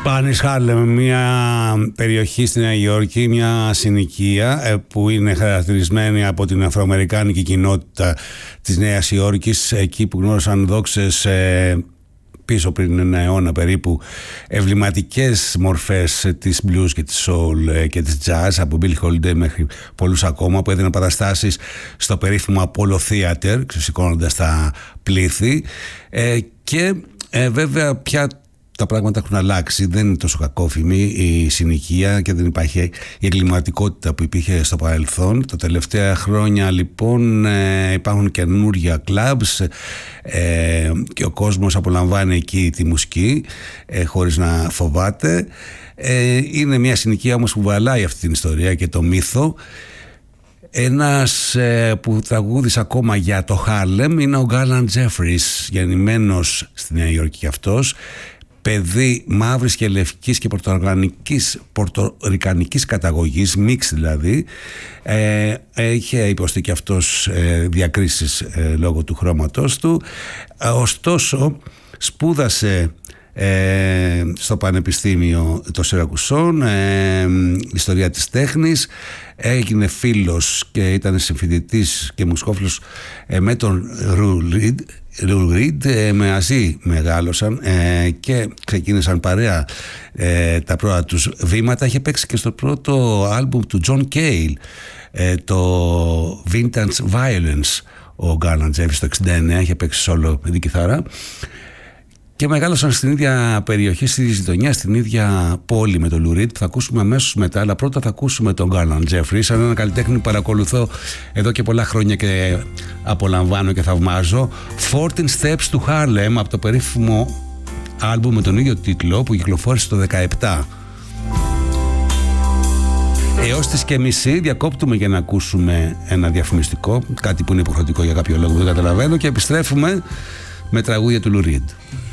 Spanish Harlem, μια περιοχή στη Νέα Υόρκη, μια συνοικία που είναι χαρακτηρισμένη από την αφροαμερικάνικη κοινότητα της Νέας Υόρκης, εκεί που γνώρισαν δόξες πίσω πριν ένα αιώνα περίπου εμβληματικές μορφές της blues και της soul και της jazz, από Billie Holiday μέχρι πολλούς ακόμα, που έδιναν παραστάσεις στο περίφημο Apollo Theater, ξεσηκώνοντας τα πλήθη, και βέβαια πια τα πράγματα έχουν αλλάξει, δεν είναι τόσο κακόφημη η συνοικία και δεν υπάρχει η εγκληματικότητα που υπήρχε στο παρελθόν. Τα τελευταία χρόνια λοιπόν υπάρχουν καινούργια κλαμπς και ο κόσμος απολαμβάνει εκεί τη μουσική χωρίς να φοβάται. Είναι μια συνοικία όμως που βαλάει αυτή την ιστορία και το μύθο. Ένας που τραγούδισε ακόμα για το Χάρλεμ είναι ο Garland Jeffries, γεννημένος στη Νέα Υόρκη και αυτός, παιδί μαύρης και λευκής και πορτορικανικής καταγωγής, μίξ δηλαδή. Είχε υποστεί και αυτός διακρίσεις λόγω του χρώματος του. Ωστόσο σπούδασε στο Πανεπιστήμιο των Σιρακουσών ιστορία της τέχνης, έγινε φίλος και ήταν συμφοιτητής και μουσικόφιλος με τον Lou Reed, μαζί μεγάλωσαν και ξεκίνησαν παρέα τα πρώτα τους βήματα. Είχε παίξει και στο πρώτο άλμπουμ του John Cale, το Vintage Violence, ο Garland Jeffries το 69, είχε παίξει solo με την κιθάρα. Και μεγάλωσαν στην ίδια περιοχή, στη γειτονιά, στην ίδια πόλη με τον Lou Reed, που θα ακούσουμε αμέσως μετά. Αλλά πρώτα θα ακούσουμε τον Garland Jeffries, σαν έναν καλλιτέχνη που παρακολουθώ εδώ και πολλά χρόνια και απολαμβάνω και θαυμάζω. 14 Steps to Harlem, από το περίφημο άλμπουμ με τον ίδιο τίτλο που κυκλοφόρησε το 2017. Έως τις και μισή διακόπτουμε για να ακούσουμε ένα διαφημιστικό, κάτι που είναι υποχρεωτικό για κάποιο λόγο που δεν καταλαβαίνω, και επιστρέφουμε με τραγούδια του Lou Reed.